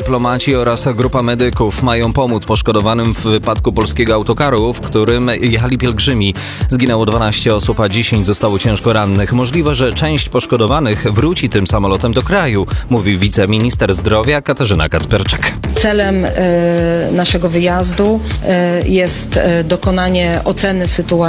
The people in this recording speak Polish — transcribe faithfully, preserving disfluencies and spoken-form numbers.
dyplomaci oraz grupa medyków mają pomóc poszkodowanym w wypadku polskiego autokaru, w którym jechali pielgrzymi. Zginęło dwanaście osób, a dziesięć zostało ciężko rannych. Możliwe, że część poszkodowanych wróci tym samolotem do kraju, mówi wiceminister zdrowia Katarzyna Kacperczak. Celem y, naszego wyjazdu y, jest y, dokonanie oceny sytuacji